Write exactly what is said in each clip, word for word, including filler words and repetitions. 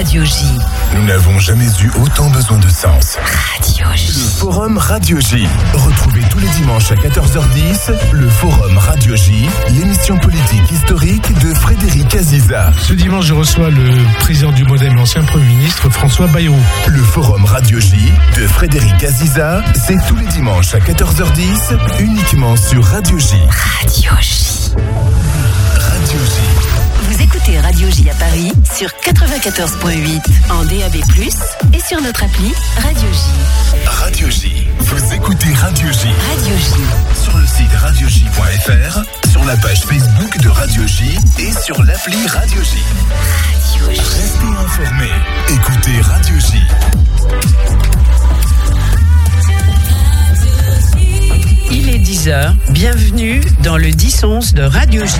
Radio J. Nous n'avons jamais eu autant besoin de sens. Radio J. Le Forum Radio J. Retrouvez tous les dimanches à quatorze heures dix le Forum Radio J, l'émission politique historique de Frédéric Aziza. Ce dimanche, je reçois le président du MoDem, l'ancien Premier ministre François Bayrou. Le Forum Radio J de Frédéric Aziza, c'est tous les dimanches à quatorze heures dix, uniquement sur Radio J. Radio J. Radio J. Vous écoutez Radio J à Paris sur quatre-vingt-quatorze virgule huit en D A B plus, et sur notre appli Radio J. Radio J. Vous écoutez Radio J. Radio J. Sur le site radio j point f r, sur la page Facebook de Radio J et sur l'appli Radio J. Radio J. Restez informés. Écoutez Radio J. Il est dix heures, bienvenue dans le dix onze de Radio J.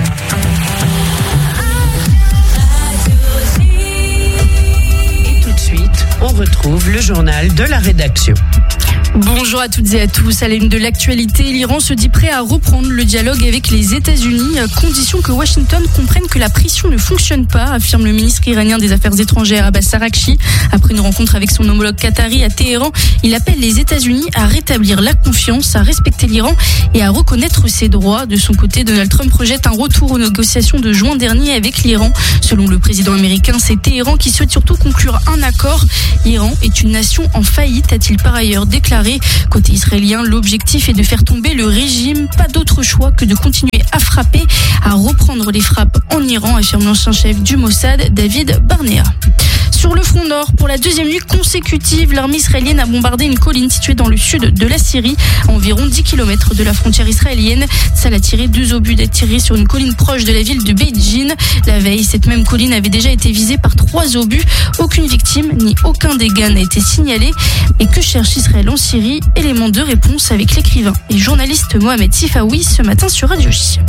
Et tout de suite, on retrouve le journal de la rédaction. Bonjour à toutes et à tous. À la une de l'actualité, l'Iran se dit prêt à reprendre le dialogue avec les États-Unis, à condition que Washington comprenne que la pression ne fonctionne pas, affirme le ministre iranien des Affaires étrangères Abbas Araghchi. Après une rencontre avec son homologue qatari à Téhéran, il appelle les États-Unis à rétablir la confiance, à respecter l'Iran et à reconnaître ses droits. De son côté, Donald Trump projette un retour aux négociations de juin dernier avec l'Iran. Selon le président américain, c'est Téhéran qui souhaite surtout conclure un accord. L'Iran est une nation en faillite, a-t-il par ailleurs déclaré. Côté israélien, l'objectif est de faire tomber le régime. Pas d'autre choix que de continuer à frapper, à reprendre les frappes en Iran, affirme l'ancien chef du Mossad, David Barnea. Sur le front nord, pour la deuxième nuit consécutive, l'armée israélienne a bombardé une colline située dans le sud de la Syrie, à environ dix kilomètres de la frontière israélienne. Ça a tiré deux obus d'artillerie sur une colline proche de la ville de Beit Jin. La veille, cette même colline avait déjà été visée par trois obus. Aucune victime ni aucun dégât n'a été signalé. Et que cherche Israël en Syrie? Élément de réponse avec l'écrivain et journaliste Mohamed Sifawi ce matin sur Radio J.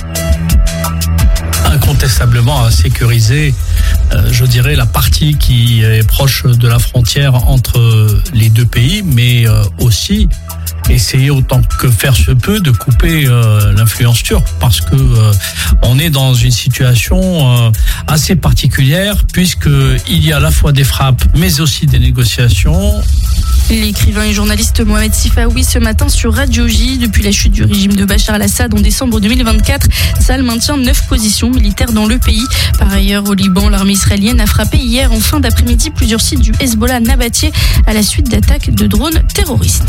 Incontestablement à sécuriser, euh, je dirais, la partie qui est proche de la frontière entre les deux pays, mais euh, aussi essayer autant que faire se peut de couper euh, l'influence turque, parce que euh, on est dans une situation euh, assez particulière, puisque il y a à la fois des frappes mais aussi des négociations. L'écrivain et journaliste Mohamed Sifawi ce matin sur Radio J. Depuis la chute du régime de Bachar al-Assad en décembre deux mille vingt-quatre, Tsahal maintient neuf positions militaires dans le pays. Par ailleurs, au Liban, l'armée israélienne a frappé hier en fin d'après-midi plusieurs sites du Hezbollah à Nabatieh à la suite d'attaques de drones terroristes.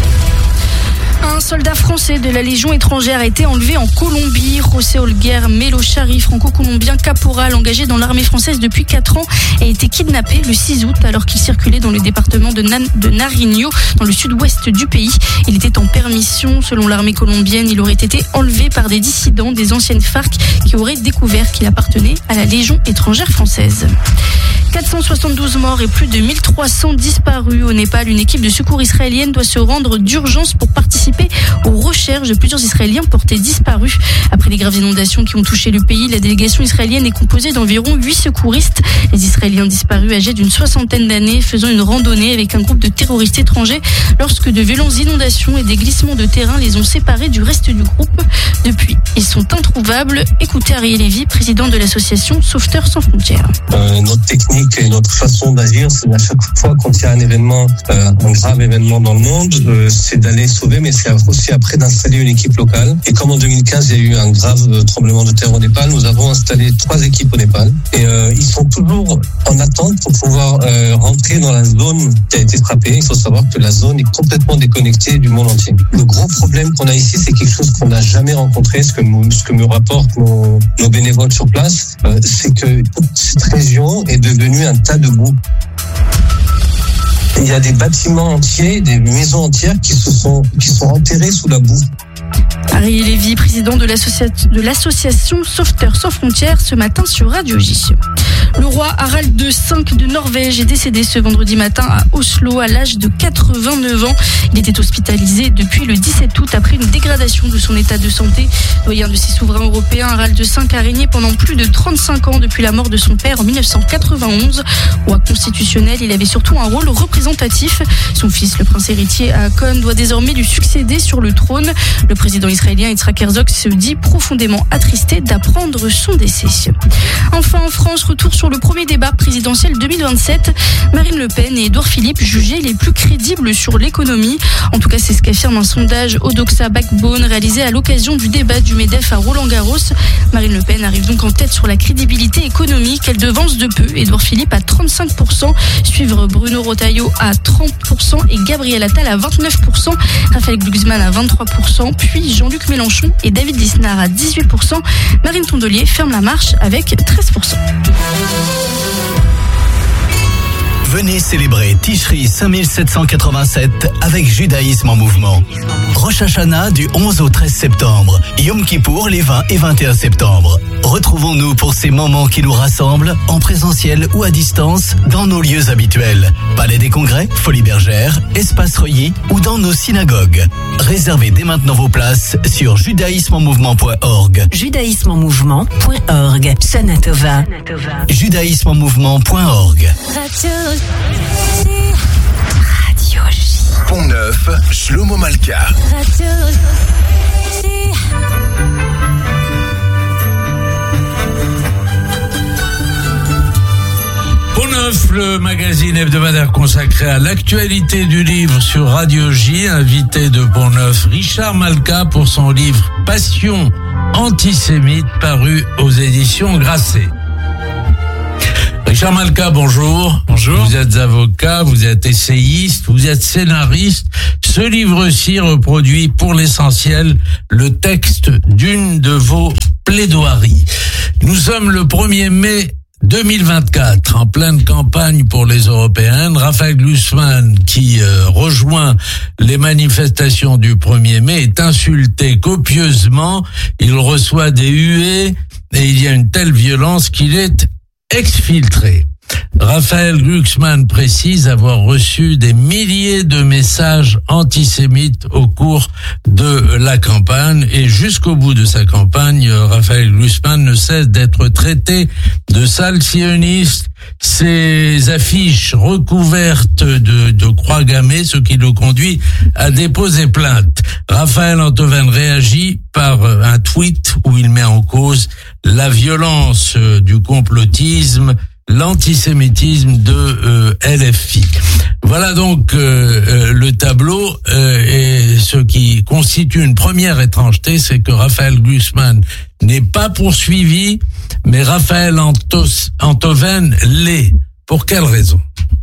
Un soldat français de la Légion étrangère a été enlevé en Colombie. José Olguer Melochari, franco-colombien caporal engagé dans l'armée française depuis quatre ans, a été kidnappé le six août alors qu'il circulait dans le département de, Nan- de Nariño, dans le sud-ouest du pays. Il était en permission. Selon l'armée colombienne, il aurait été enlevé par des dissidents des anciennes FARC qui auraient découvert qu'il appartenait à la Légion étrangère française. quatre cent soixante-douze morts et plus de mille trois cents disparus au Népal. Une équipe de secours israélienne doit se rendre d'urgence pour participer aux recherches de plusieurs Israéliens portés disparus. Après les graves inondations qui ont touché le pays, la délégation israélienne est composée d'environ huit secouristes. Les Israéliens disparus âgés d'une soixantaine d'années faisant une randonnée avec un groupe de terroristes étrangers lorsque de violentes inondations et des glissements de terrain les ont séparés du reste du groupe. Depuis, ils sont introuvables. Écoutez Ariel Lévy, président de l'association Sauveteurs sans frontières. Euh, notre technique et notre façon d'agir, c'est à chaque fois quand il y a un événement, euh, un grave événement dans le monde, euh, c'est d'aller sauver, mais c'est aussi après d'installer une équipe locale. Et comme en deux mille quinze, il y a eu un grave tremblement de terre au Népal, nous avons installé trois équipes au Népal. Et euh, ils sont toujours en attente pour pouvoir euh, rentrer dans la zone qui a été frappée. Il faut savoir que la zone est complètement déconnectée du monde entier. Le gros problème qu'on a ici, c'est quelque chose qu'on n'a jamais rencontré, ce que, ce que me rapportent nos, nos bénévoles sur place, euh, c'est que toute cette région est devenue un tas de boue. Il y a des bâtiments entiers, des maisons entières qui se sont, qui sont enterrées sous la boue. Ariel Lévy, président de, l'associa... de l'association Sauveteurs sans frontières, ce matin sur Radio J. Le roi Harald cinq de Norvège est décédé ce vendredi matin à Oslo à l'âge de quatre-vingt-neuf ans. Il était hospitalisé depuis le dix-sept août après une dégradation de son état de santé. Doyen de ses souverains européens, Harald cinq a régné pendant plus de trente-cinq ans depuis la mort de son père en dix-neuf cent quatre-vingt-onze. Roi constitutionnel, il avait surtout un rôle représentatif. Son fils, le prince héritier Haakon, doit désormais lui succéder sur le trône. Le président israélien israélien Yitzhak Herzog se dit profondément attristé d'apprendre son décès. Enfin, en France, retour sur le premier débat présidentiel deux mille vingt-sept. Marine Le Pen et Édouard Philippe jugés les plus crédibles sur l'économie. En tout cas, c'est ce qu'affirme un sondage Odoxa Backbone réalisé à l'occasion du débat du MEDEF à Roland-Garros. Marine Le Pen arrive donc en tête sur la crédibilité économique. Elle devance de peu Édouard Philippe à trente-cinq pour cent, suivre Bruno Retailleau à trente pour cent et Gabriel Attal à vingt-neuf pour cent, Raphaël Glucksmann à vingt-trois pour cent, puis Jean-Luc Mélenchon et David Lisnard à dix-huit pour cent. Marine Tondelier ferme la marche avec treize pour cent. Venez célébrer Tishri cinq mille sept cent quatre-vingt-sept avec Judaïsme en mouvement. Rosh Hashanah du onze au treize septembre. Yom Kippour les vingt et vingt et un septembre. Retrouvons-nous pour ces moments qui nous rassemblent, en présentiel ou à distance, dans nos lieux habituels. Palais des Congrès, Folies Bergère, Espace Reuilly ou dans nos synagogues. Réservez dès maintenant vos places sur judaïsme en mouvement point org. judaïsme en mouvement point org. Shana Tova. judaïsme en mouvement point org. Radio J. Pont Neuf, Shlomo Malka. Radio J. Pont Neuf, le magazine hebdomadaire consacré à l'actualité du livre sur Radio J. Invité de Pont Neuf, Richard Malka pour son livre Passion antisémite paru aux éditions Grasset. Richard Malka, bonjour. Bonjour. Vous êtes avocat, vous êtes essayiste, vous êtes scénariste. Ce livre-ci reproduit pour l'essentiel le texte d'une de vos plaidoiries. Nous sommes le premier mai deux mille vingt-quatre, en pleine campagne pour les européennes. Raphaël Glucksmann, qui euh, rejoint les manifestations du premier mai, est insulté copieusement. Il reçoit des huées et il y a une telle violence qu'il est exfiltré. Raphaël Glucksmann précise avoir reçu des milliers de messages antisémites au cours de la campagne et jusqu'au bout de sa campagne, Raphaël Glucksmann ne cesse d'être traité de sale sioniste. Ses affiches recouvertes de, de croix gammées, ce qui le conduit à déposer plainte. Raphaël Enthoven réagit par un tweet où il met en cause la violence du complotisme, l'antisémitisme de euh, L F I. Voilà donc euh, euh, le tableau euh, et ce qui constitue une première étrangeté, c'est que Raphaël Glucksmann n'est pas poursuivi, mais Raphaël Antos, Enthoven l'est. Pour quelle raison ?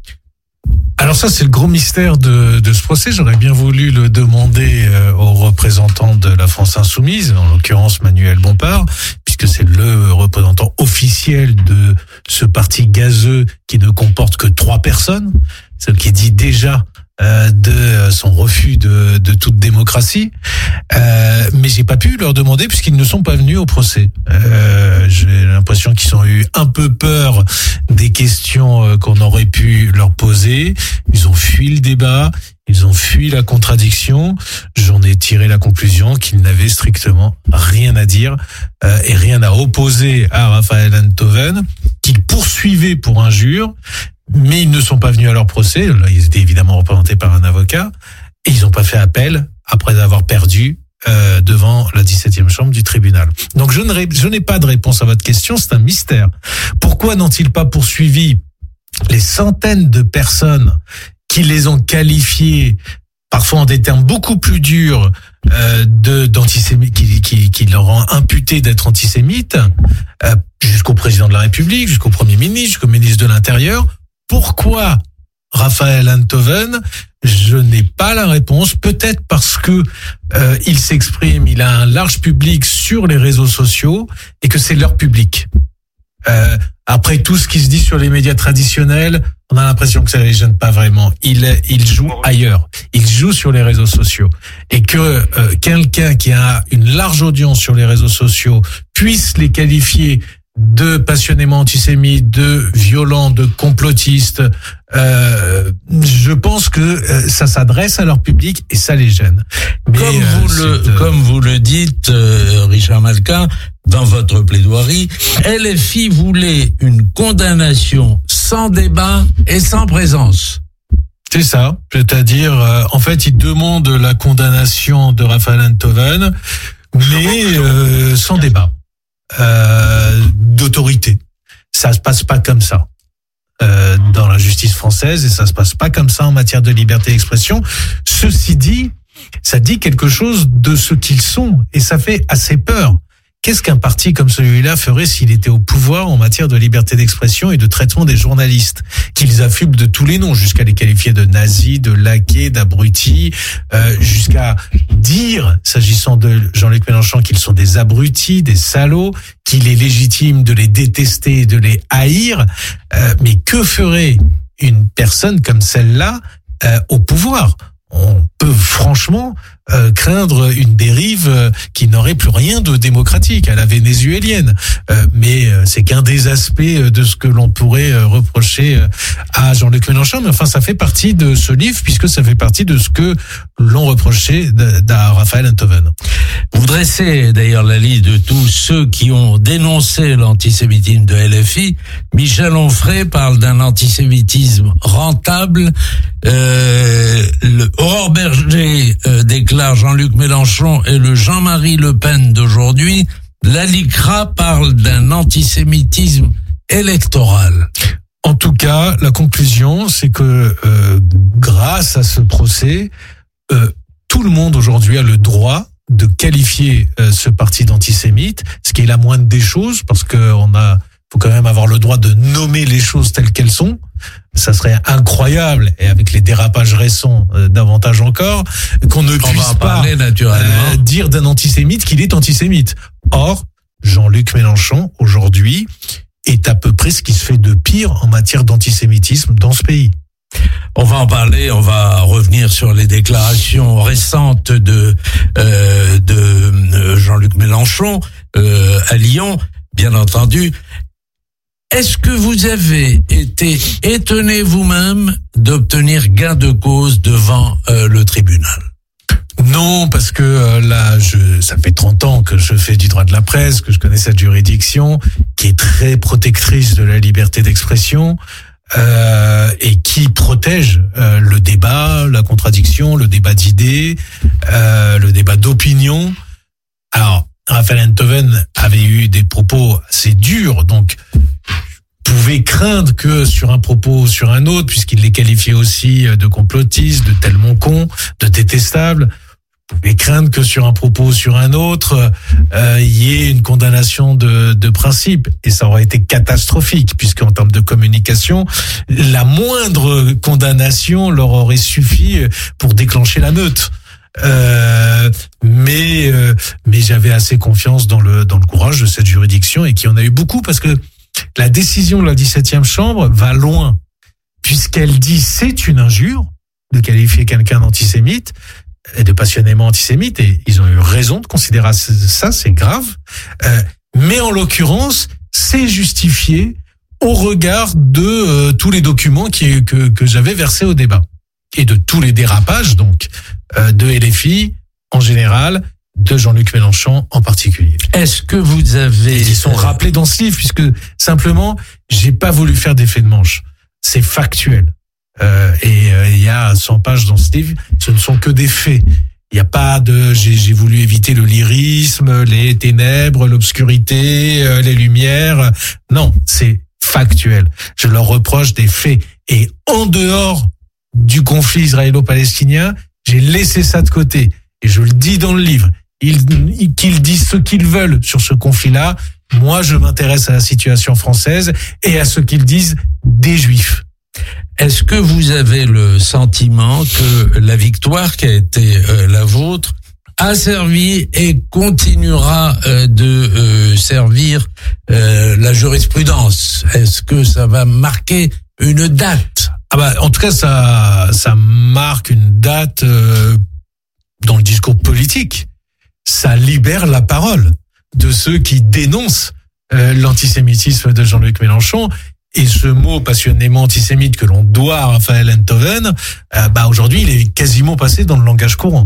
Alors ça, c'est le gros mystère de, de ce procès. J'aurais bien voulu le demander euh, aux représentants de la France Insoumise, en l'occurrence Manuel Bompard, puisque c'est le représentant officiel de ce parti gazeux qui ne comporte que trois personnes, ce qui dit déjà euh, de son refus de, de toute démocratie. Euh, mais j'ai pas pu leur demander puisqu'ils ne sont pas venus au procès. Euh, j'ai l'impression qu'ils ont eu un peu peur des questions qu'on aurait pu leur poser. Ils ont fui le débat, ils ont fui la contradiction. J'en ai tiré la conclusion qu'ils n'avaient strictement rien à dire euh, et rien à opposer à Raphaël Enthoven, qu'ils poursuivaient pour injure, mais ils ne sont pas venus à leur procès. Là, ils étaient évidemment représentés par un avocat et ils n'ont pas fait appel après avoir perdu euh, devant la dix-septième chambre du tribunal. Donc je, ne, je n'ai pas de réponse à votre question, c'est un mystère. Pourquoi n'ont-ils pas poursuivi les centaines de personnes qui les ont qualifiés, parfois en des termes beaucoup plus durs, euh, de d'antisémites, qui, qui, qui leur ont imputé d'être antisémites, euh, jusqu'au président de la République, jusqu'au Premier ministre, jusqu'au ministre de l'Intérieur? Pourquoi Raphaël Enthoven? Je n'ai pas la réponse. Peut-être parce que euh, il s'exprime, il a un large public sur les réseaux sociaux et que c'est leur public. Euh, après tout ce qui se dit sur les médias traditionnels, on a l'impression que ça les gêne pas vraiment. Il, il joue ailleurs. Il joue sur les réseaux sociaux. Et que euh, quelqu'un qui a une large audience sur les réseaux sociaux puisse les qualifier de passionnément antisémites, de violents, de complotistes, euh, je pense que euh, ça s'adresse à leur public et ça les gêne. Mais, comme, vous euh, le, comme vous le dites, euh, Richard Malka, dans votre plaidoirie, L F I voulait une condamnation sans débat et sans présence. C'est ça, c'est-à-dire, euh, en fait, il demande la condamnation de Raphaël Enthoven mais euh, sans débat, euh, d'autorité. Ça se passe pas comme ça euh, dans la justice française et ça se passe pas comme ça en matière de liberté d'expression. Ceci dit, ça dit quelque chose de ce qu'ils sont et ça fait assez peur. Qu'est-ce qu'un parti comme celui-là ferait s'il était au pouvoir en matière de liberté d'expression et de traitement des journalistes, qu'ils affublent de tous les noms, jusqu'à les qualifier de nazis, de laquais, d'abrutis, euh, jusqu'à dire, s'agissant de Jean-Luc Mélenchon, qu'ils sont des abrutis, des salauds, qu'il est légitime de les détester et de les haïr. Euh, mais que ferait une personne comme celle-là euh, au pouvoir ? On peut franchement euh, craindre une dérive euh, qui n'aurait plus rien de démocratique à la vénézuélienne. Euh, mais euh, c'est qu'un des aspects de ce que l'on pourrait euh, reprocher euh, à Jean-Luc Mélenchon. Mais enfin, ça fait partie de ce livre puisque ça fait partie de ce que l'on reprochait à Raphaël Enthoven. Vous dressez d'ailleurs la liste de tous ceux qui ont dénoncé l'antisémitisme de L F I. Michel Onfray parle d'un antisémitisme rentable. Euh, le Aurore Berger euh, déclare Jean-Luc Mélenchon et le Jean-Marie Le Pen d'aujourd'hui. La LICRA parle d'un antisémitisme électoral. En tout cas, la conclusion, c'est que euh, grâce à ce procès, euh, tout le monde aujourd'hui a le droit de qualifier euh, ce parti d'antisémite, ce qui est la moindre des choses, parce que on a, faut quand même avoir le droit de nommer les choses telles qu'elles sont. Ça serait incroyable, et avec les dérapages récents, euh, davantage encore, qu'on ne puisse pas parler, euh, dire d'un antisémite qu'il est antisémite. Or, Jean-Luc Mélenchon, aujourd'hui, est à peu près ce qui se fait de pire en matière d'antisémitisme dans ce pays. On va en parler, on va revenir sur les déclarations récentes de euh, de Jean-Luc Mélenchon euh, à Lyon, bien entendu. Est-ce que vous avez été étonné vous-même d'obtenir gain de cause devant euh, le tribunal ? Non, parce que euh, là, je, ça fait trente ans que je fais du droit de la presse, que je connais cette juridiction, qui est très protectrice de la liberté d'expression. Euh, et qui protège euh, le débat, la contradiction, le débat d'idées, euh, le débat d'opinion. Alors, Raphaël Enthoven avait eu des propos assez durs, donc pouvait craindre que sur un propos ou sur un autre, puisqu'il les qualifiait aussi de complotistes, de tellement cons, de détestables, pouvait craindre que sur un propos ou sur un autre, euh, il y ait une condamnation de, de principe. Et ça aurait été catastrophique, puisqu'en termes de communication, la moindre condamnation leur aurait suffi pour déclencher la meute. Euh, mais euh, mais j'avais assez confiance dans le dans le courage de cette juridiction, et qui en a eu beaucoup, parce que la décision de la dix-septième chambre va loin, puisqu'elle dit c'est une injure de qualifier quelqu'un d'antisémite et de passionnément antisémite, et ils ont eu raison de considérer ça, c'est grave. Euh, mais en l'occurrence, c'est justifié au regard de euh, tous les documents qui, que, que j'avais versés au débat, et de tous les dérapages donc euh, de L F I en général, de Jean-Luc Mélenchon en particulier. Est-ce que vous avez... Et ils sont rappelés dans ce livre, puisque simplement, j'ai pas voulu faire d'effet de manche. C'est factuel. Euh, et il euh, y a cent pages dans ce livre, ce ne sont que des faits. Il n'y a pas de... J'ai, j'ai voulu éviter le lyrisme, les ténèbres, l'obscurité, euh, les lumières. Non, c'est factuel. Je leur reproche des faits. Et en dehors du conflit israélo-palestinien, j'ai laissé ça de côté. Et je le dis dans le livre, ils, qu'ils disent ce qu'ils veulent sur ce conflit-là. Moi, je m'intéresse à la situation française et à ce qu'ils disent des Juifs. Est-ce que vous avez le sentiment que la victoire qui a été euh, la vôtre a servi et continuera euh, de euh, servir euh, la jurisprudence ? Est-ce que ça va marquer une date ? Ah bah, en tout cas, ça, ça marque une date euh, dans le discours politique. Ça libère la parole de ceux qui dénoncent euh, l'antisémitisme de Jean-Luc Mélenchon. Et ce mot passionnément antisémite que l'on doit à Raphaël Enthoven, euh, bah aujourd'hui, il est quasiment passé dans le langage courant.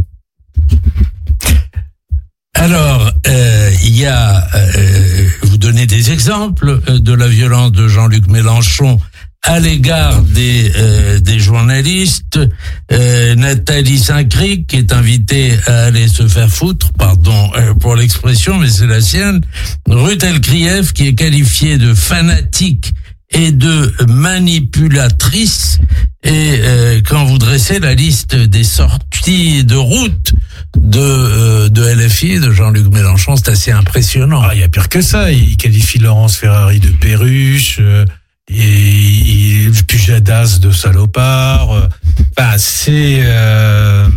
Alors, euh, il y a, euh, vous donnez des exemples de la violence de Jean-Luc Mélenchon à l'égard des euh, des journalistes. Euh, Nathalie Saint-Cric, qui est invitée à aller se faire foutre, pardon euh, pour l'expression, mais c'est la sienne. Ruth Elkrieff, qui est qualifiée de fanatique et de manipulatrice. Et euh, quand vous dressez la liste des sorties de route de euh, de L F I, de Jean-Luc Mélenchon, c'est assez impressionnant. Ah, il y a pire que ça. Il qualifie Laurence Ferrari de perruche, euh, et, et Pujadas de salopard. Euh, bah, c'est euh,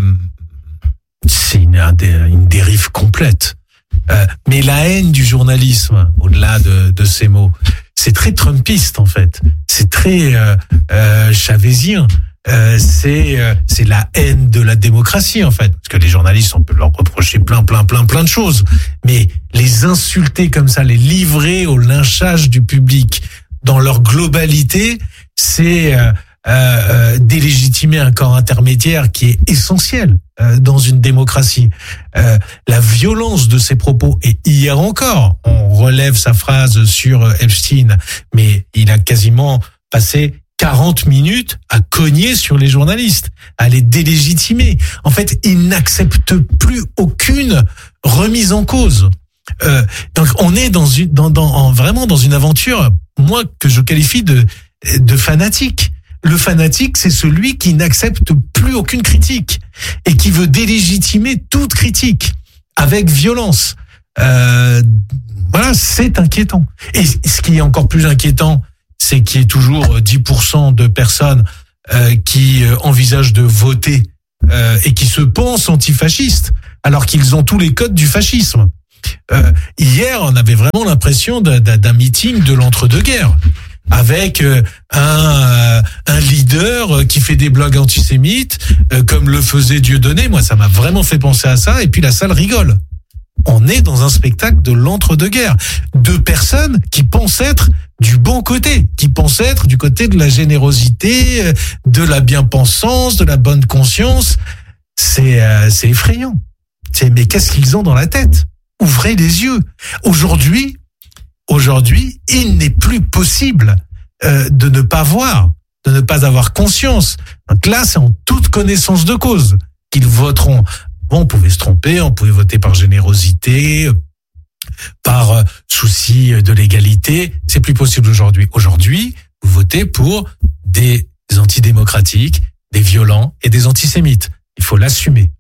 c'est une, une dérive complète. Euh, mais la haine du journalisme, au-delà de, de ces mots, c'est très trumpiste en fait. C'est très euh, euh, chavézien. Euh, c'est euh, c'est la haine de la démocratie en fait, parce que les journalistes, on peut leur reprocher plein plein plein plein de choses, mais les insulter comme ça, les livrer au lynchage du public dans leur globalité, c'est euh, euh, délégitimer un corps intermédiaire qui est essentiel euh, dans une démocratie. Euh, la violence de ses propos, et hier encore, on relève sa phrase sur Epstein, mais il a quasiment passé quarante minutes à cogner sur les journalistes, à les délégitimer. En fait, il n'accepte plus aucune remise en cause. Euh, donc, on est dans une, dans, dans, en, vraiment dans une aventure, moi, que je qualifie de, de fanatique. Le fanatique, c'est celui qui n'accepte plus aucune critique et qui veut délégitimer toute critique avec violence. Euh, voilà, c'est inquiétant. Et ce qui est encore plus inquiétant, c'est qu'il y ait toujours dix pour cent de personnes euh, qui euh, envisagent de voter euh, et qui se pensent antifascistes, alors qu'ils ont tous les codes du fascisme. Euh, hier, on avait vraiment l'impression d'un, d'un meeting de l'entre-deux-guerres, avec euh, un, euh, un leader qui fait des blogs antisémites, euh, comme le faisait Dieudonné. Moi, ça m'a vraiment fait penser à ça, et puis la salle rigole. On est dans un spectacle de l'entre-deux-guerres. Deux personnes qui pensent être du bon côté, qui pensent être du côté de la générosité, de la bien-pensance, de la bonne conscience. C'est, euh, c'est effrayant. C'est, mais qu'est-ce qu'ils ont dans la tête? Ouvrez les yeux. Aujourd'hui, aujourd'hui, il n'est plus possible euh, de ne pas voir, de ne pas avoir conscience. Donc là, c'est en toute connaissance de cause qu'ils voteront. Bon, on pouvait se tromper, on pouvait voter par générosité, par euh, souci de l'égalité. C'est plus possible aujourd'hui. Aujourd'hui, vous votez pour des antidémocratiques, des violents et des antisémites. Il faut l'assumer.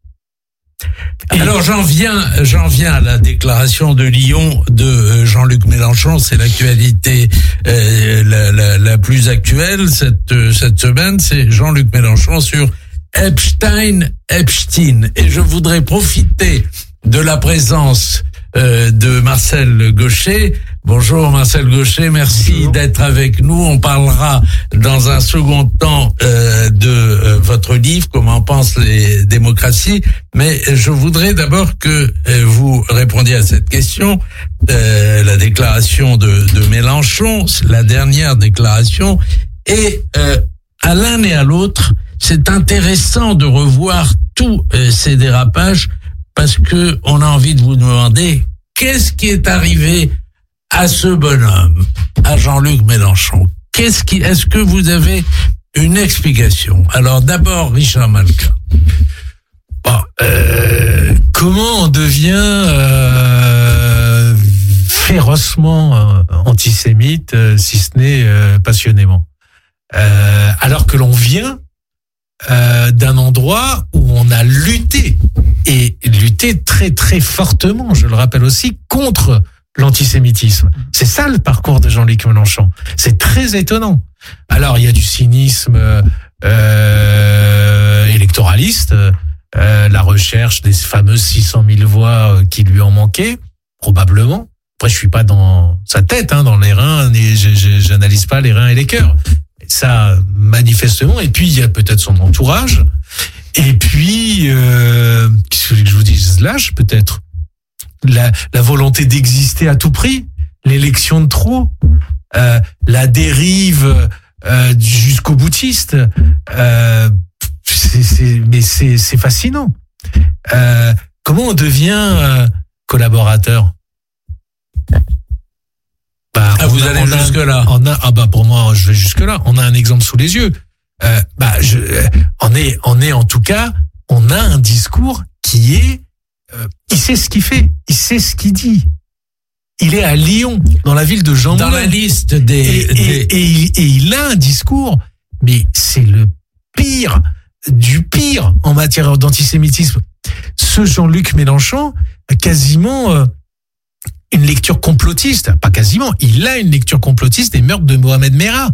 Et alors j'en viens, j'en viens à la déclaration de Lyon de Jean-Luc Mélenchon. C'est l'actualité euh, la, la, la plus actuelle cette cette semaine. C'est Jean-Luc Mélenchon sur Epstein, Epstein. Et je voudrais profiter de la présence euh, de Marcel Gauchet. Bonjour Marcel Gauchet, merci Bonjour. D'être avec nous. On parlera dans un second temps euh, de euh, votre livre, Comment pensent les démocraties. Mais je voudrais d'abord que euh, vous répondiez à cette question. Euh, la déclaration de, de Mélenchon, la dernière déclaration, et euh, à l'un et à l'autre, c'est intéressant de revoir tous euh, ces dérapages, parce que on a envie de vous demander qu'est-ce qui est arrivé à ce bonhomme, à Jean-Luc Mélenchon. Qu'est-ce qui, est-ce que vous avez une explication? Alors d'abord, Richard Malka. Bon, euh, comment on devient euh, férocement euh, antisémite, euh, si ce n'est euh, passionnément, euh, alors que l'on vient euh, d'un endroit où on a lutté, et lutté très très fortement, je le rappelle aussi, contre l'antisémitisme. C'est ça le parcours de Jean-Luc Mélenchon. C'est très étonnant. Alors, il y a du cynisme euh, électoraliste, euh, la recherche des fameuses six cent mille voix qui lui ont manqué, probablement. Après, je suis pas dans sa tête, hein, dans les reins, et je, je, j'analyse pas les reins et les cœurs. Ça, manifestement. Et puis, il y a peut-être son entourage. Et puis, euh, qu'est-ce que je vous dise? Lâche, peut-être. La, la volonté d'exister à tout prix, l'élection de trop, euh, la dérive euh, jusqu'au boutiste, euh, c'est, c'est, mais c'est, c'est fascinant. Euh, comment on devient euh, collaborateur? Bah, ah, vous a, allez jusque là. On a, ah bah pour moi, je vais jusque là. On a un exemple sous les yeux. Euh, bah, je, on est, on est en tout cas, on a un discours qui est, euh, il sait ce qu'il fait, il sait ce qu'il dit. Il est à Lyon, dans la ville de Jean Moulin. Dans la liste des... Et, des... et, et, et il a un discours, mais c'est le pire du pire en matière d'antisémitisme. Ce Jean-Luc Mélenchon a quasiment euh, une lecture complotiste, pas quasiment, il a une lecture complotiste des meurtres de Mohamed Merah.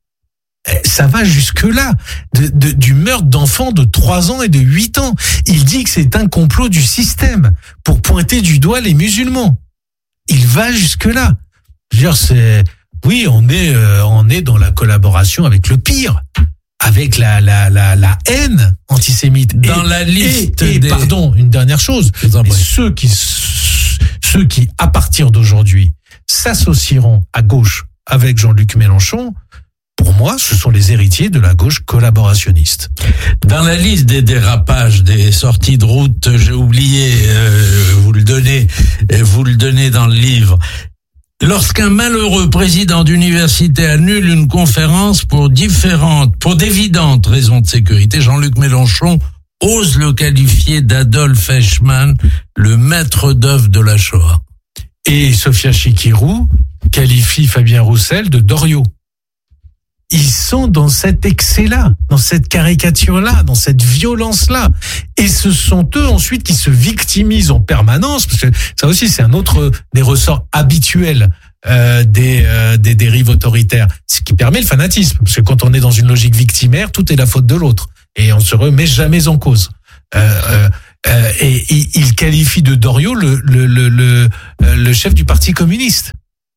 Ça va jusque-là, de, de, du meurtre d'enfants de trois ans et de huit ans. Il dit que c'est un complot du système pour pointer du doigt les musulmans. Il va jusque-là. Je veux dire, c'est, oui, on est, euh, on est dans la collaboration avec le pire, avec la, la, la, la haine antisémite. Dans et, la liste et, et des... pardon, une dernière chose. Mais ceux qui, ceux qui, à partir d'aujourd'hui, s'associeront à gauche avec Jean-Luc Mélenchon, pour moi, ce sont les héritiers de la gauche collaborationniste. Dans la liste des dérapages, des sorties de route, j'ai oublié, euh, vous le donnez, vous le donnez dans le livre. Lorsqu'un malheureux président d'université annule une conférence pour différentes, pour d'évidentes raisons de sécurité, Jean-Luc Mélenchon ose le qualifier d'Adolf Eichmann, le maître d'œuvre de la Shoah. Et Sophia Chikirou qualifie Fabien Roussel de Doriot. Ils sont dans cet excès-là, dans cette caricature-là, dans cette violence-là. Et ce sont eux ensuite qui se victimisent en permanence, parce que ça aussi c'est un autre des ressorts habituels euh, des, euh, des dérives autoritaires, ce qui permet le fanatisme. Parce que quand on est dans une logique victimaire, tout est la faute de l'autre. Et on se remet jamais en cause. Euh, euh, euh, et il qualifie de Doriot le, le, le, le, le chef du Parti communiste.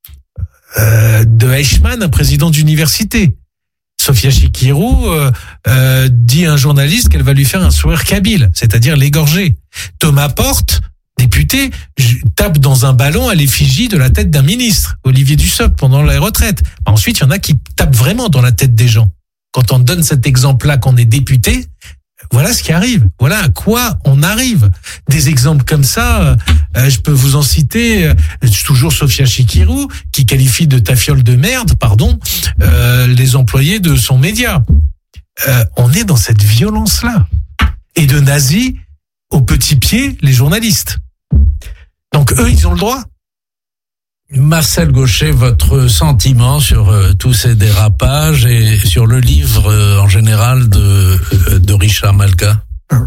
Euh, de Eichmann, un président d'université. Sophia Chikirou euh, euh, dit à un journaliste qu'elle va lui faire un sourire kabyle, c'est-à-dire l'égorger. Thomas Porte, député, tape dans un ballon à l'effigie de la tête d'un ministre, Olivier Dussopt, pendant la retraite. Ensuite, il y en a qui tapent vraiment dans la tête des gens. Quand on donne cet exemple-là qu'on est député, voilà ce qui arrive. Voilà à quoi on arrive. Des exemples comme ça, euh, je peux vous en citer. Euh, toujours Sophia Chikirou qui qualifie de tafiole de merde, pardon, euh, les employés de son média. Euh, on est dans cette violence-là. Et de nazis au petit pied, les journalistes. Donc eux, ils ont le droit. Marcel Gauchet, votre sentiment sur euh, tous ces dérapages et sur le livre euh, en général de, euh, de Richard Malka?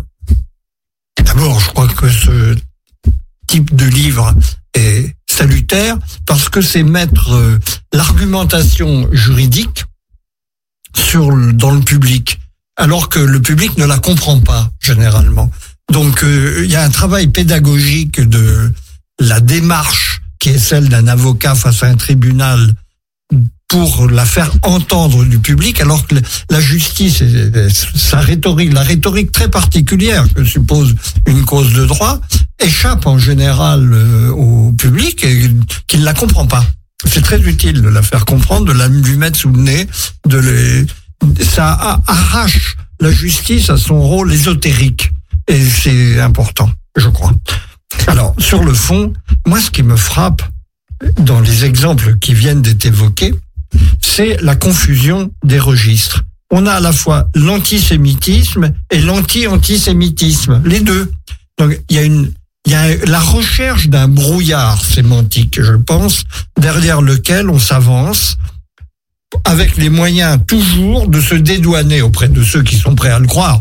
D'abord, je crois que ce type de livre est salutaire parce que c'est mettre euh, l'argumentation juridique sur le, dans le public, alors que le public ne la comprend pas généralement. Donc, euh, il y a un travail pédagogique de la démarche qui est celle d'un avocat face à un tribunal pour la faire entendre du public, alors que la justice, sa rhétorique, la rhétorique très particulière que suppose une cause de droit, échappe en général au public et qu'il ne la comprend pas. C'est très utile de la faire comprendre, de la lui mettre sous le nez, de les, ça arrache la justice à son rôle ésotérique. Et c'est important, je crois. Alors, sur le fond, moi, ce qui me frappe dans les exemples qui viennent d'être évoqués, c'est la confusion des registres. On a à la fois l'antisémitisme et l'anti-antisémitisme, les deux. Donc, il y a une, il y a la recherche d'un brouillard sémantique, je pense, derrière lequel on s'avance avec les moyens toujours de se dédouaner auprès de ceux qui sont prêts à le croire,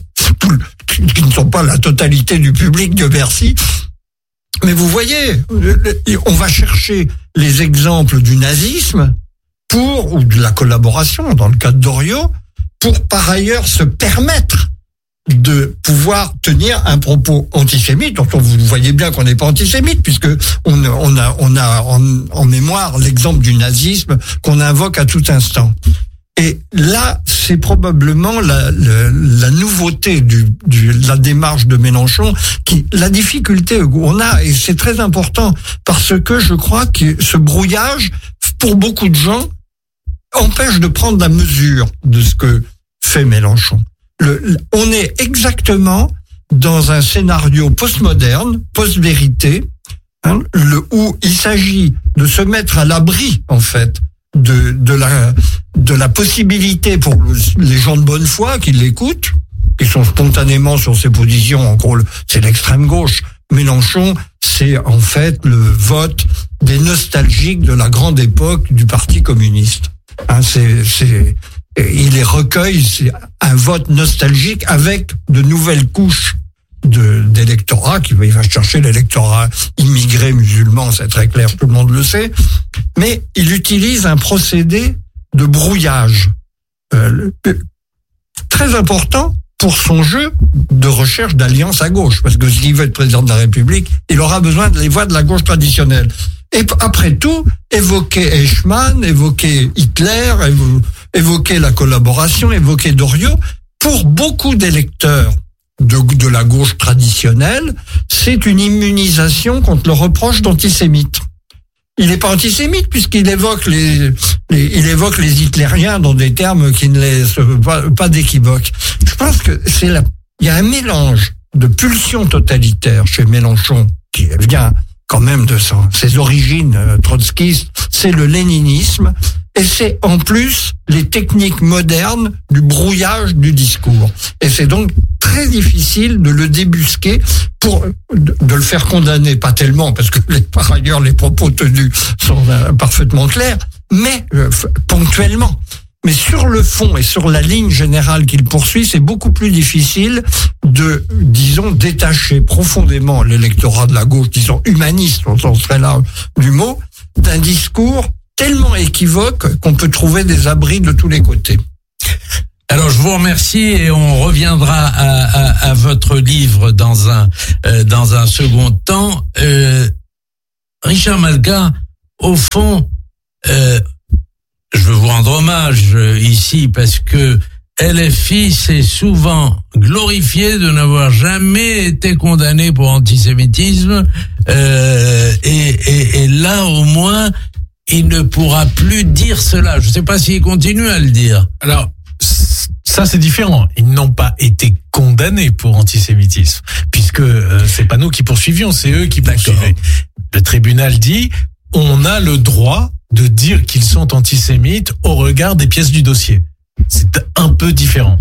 qui ne sont pas la totalité du public de Bercy. Mais vous voyez, on va chercher les exemples du nazisme pour, ou de la collaboration, dans le cas de Doriot, pour par ailleurs se permettre de pouvoir tenir un propos antisémite. Donc vous voyez bien qu'on n'est pas antisémite, puisque on, on a, on a en, en mémoire l'exemple du nazisme qu'on invoque à tout instant. Et là, c'est probablement la, la, la nouveauté du, du, de la démarche de Mélenchon, qui, la difficulté qu'on a, et c'est très important, parce que je crois que ce brouillage, pour beaucoup de gens, empêche de prendre la mesure de ce que fait Mélenchon. Le, on est exactement dans un scénario postmoderne, post-vérité, hein, le, où il s'agit de se mettre à l'abri, en fait, de, de la, de la possibilité pour les gens de bonne foi qui l'écoutent, qui sont spontanément sur ces positions, en gros, c'est l'extrême gauche. Mélenchon, c'est en fait le vote des nostalgiques de la grande époque du Parti communiste. Hein, c'est, c'est, il les recueille, c'est un vote nostalgique avec de nouvelles couches de, d'électorat, qui va chercher l'électorat immigré musulman, c'est très clair, tout le monde le sait, mais il utilise un procédé de brouillage euh, très important pour son jeu de recherche d'alliance à gauche, parce que s'il veut être président de la République, il aura besoin des voix de la gauche traditionnelle. Et après tout, évoquer Eichmann, évoquer Hitler, évoquer la collaboration, évoquer Doriot, pour beaucoup d'électeurs de, de la gauche traditionnelle, c'est une immunisation contre le reproche d'antisémite. Il n'est pas antisémite puisqu'il évoque les, les, il évoque les hitlériens dans des termes qui ne laissent pas, pas d'équivoque. Je pense que c'est la, il y a un mélange de pulsions totalitaires chez Mélenchon qui vient quand même de son, ses origines euh, trotskistes, c'est le léninisme, et c'est en plus les techniques modernes du brouillage du discours. Et c'est donc très difficile de le débusquer pour de, de le faire condamner, pas tellement, parce que les, par ailleurs les propos tenus sont euh, parfaitement clairs, mais euh, ponctuellement. Mais sur le fond et sur la ligne générale qu'il poursuit, c'est beaucoup plus difficile de, disons, détacher profondément l'électorat de la gauche, disons humaniste, on s'en serait là du mot, d'un discours tellement équivoque qu'on peut trouver des abris de tous les côtés. Alors je vous remercie et on reviendra à, à, à votre livre dans un euh, dans un second temps. Euh, Richard Malka, au fond, euh, je veux vous rendre hommage ici parce que L F I s'est souvent glorifié de n'avoir jamais été condamné pour antisémitisme euh, et, et, et là au moins il ne pourra plus dire cela. Je ne sais pas s'il continue à le dire. Alors ça c'est différent. Ils n'ont pas été condamnés pour antisémitisme puisque euh, c'est pas nous qui poursuivions, c'est eux qui poursuivaient. Le tribunal dit on a le droit de dire qu'ils sont antisémites au regard des pièces du dossier. C'est un peu différent.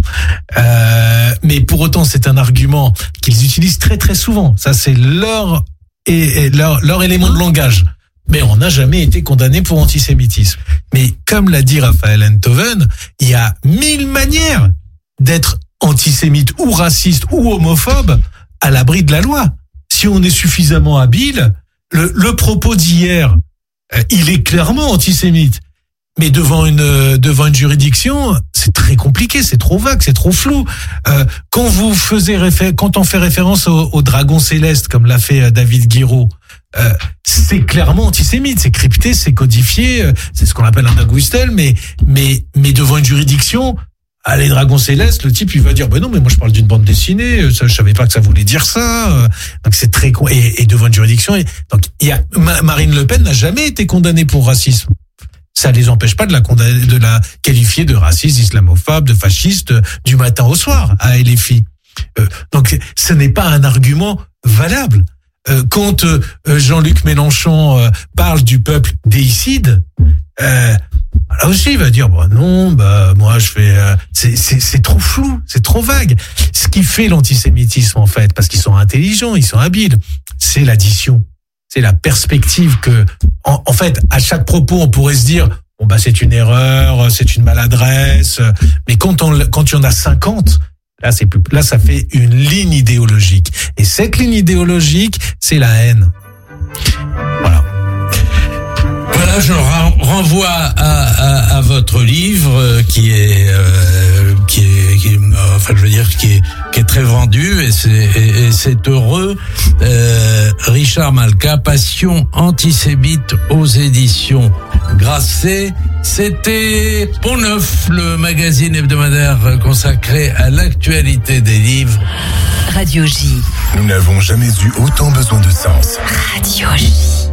Euh, mais pour autant, c'est un argument qu'ils utilisent très très souvent. Ça, c'est leur, et, et leur, leur élément de langage. Mais on n'a jamais été condamné pour antisémitisme. Mais comme l'a dit Raphaël Enthoven, il y a mille manières d'être antisémite ou raciste ou homophobe à l'abri de la loi. Si on est suffisamment habile, le, le propos d'hier, il est clairement antisémite. Mais devant une devant une juridiction, c'est très compliqué, c'est trop vague, c'est trop flou. Euh, quand vous faisiez réfé- quand on fait référence au, au dragon céleste, comme l'a fait David Guiraud, euh, c'est clairement antisémite, c'est crypté, c'est codifié, c'est ce qu'on appelle un agustel, mais mais mais devant une juridiction, ah, les dragons célestes, le type il va dire ben non mais moi je parle d'une bande dessinée, ça, je savais pas que ça voulait dire ça. Donc c'est très con. Et, et devant une juridiction, et, donc il y a Marine Le Pen n'a jamais été condamnée pour racisme. Ça les empêche pas de la condamner, de la qualifier de raciste, islamophobe, de fasciste du matin au soir à L F I. Euh, donc ce n'est pas un argument valable. Euh, quand euh, Jean-Luc Mélenchon euh, parle du peuple déicide, euh, là aussi il va dire bah non, bah moi je fais, euh, c'est c'est c'est trop flou, c'est trop vague. Ce qui fait l'antisémitisme en fait, parce qu'ils sont intelligents, ils sont habiles, c'est l'addition. C'est la perspective que, en, en fait, à chaque propos, on pourrait se dire, bon bah c'est une erreur, c'est une maladresse, mais quand on, quand il y en a cinquante, là c'est plus, là ça fait une ligne idéologique. Et cette ligne idéologique, c'est la haine. Voilà. Voilà, je renvoie à, à, à votre livre qui est, euh, qui est, qui est, enfin je veux dire qui est, qui est très vendu et c'est, et, et c'est heureux. Euh, Richard Malka, Passion antisémite aux éditions Grasset. C'était Pont Neuf, le magazine hebdomadaire consacré à l'actualité des livres. Radio J. Nous n'avons jamais eu autant besoin de sens. Radio J.